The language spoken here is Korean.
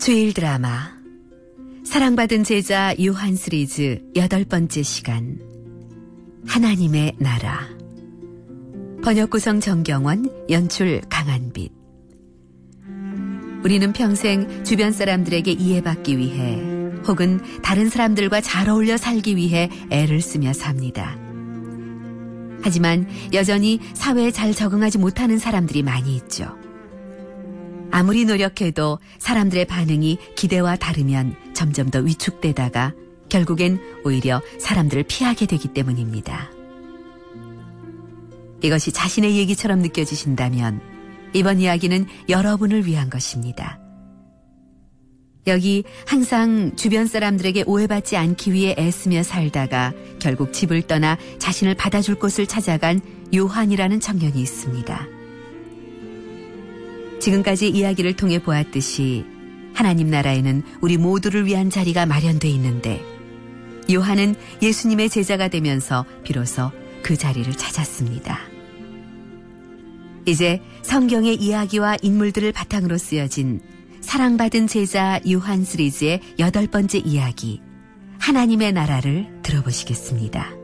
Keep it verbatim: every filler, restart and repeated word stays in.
죄일 드라마 사랑받은 제자 요한 시리즈 여덟 번째 시간 하나님의 나라. 번역 구성 정경원, 연출 강한빛. 우리는 평생 주변 사람들에게 이해받기 위해 혹은 다른 사람들과 잘 어울려 살기 위해 애를 쓰며 삽니다. 하지만 여전히 사회에 잘 적응하지 못하는 사람들이 많이 있죠. 아무리 노력해도 사람들의 반응이 기대와 다르면 점점 더 위축되다가 결국엔 오히려 사람들을 피하게 되기 때문입니다. 이것이 자신의 얘기처럼 느껴지신다면 이번 이야기는 여러분을 위한 것입니다. 여기 항상 주변 사람들에게 오해받지 않기 위해 애쓰며 살다가 결국 집을 떠나 자신을 받아줄 곳을 찾아간 요한이라는 청년이 있습니다. 지금까지 이야기를 통해 보았듯이 하나님 나라에는 우리 모두를 위한 자리가 마련돼 있는데 요한은 예수님의 제자가 되면서 비로소 그 자리를 찾았습니다. 이제 성경의 이야기와 인물들을 바탕으로 쓰여진 사랑받은 제자 요한 시리즈의 여덟 번째 이야기 하나님의 나라를 들어보시겠습니다.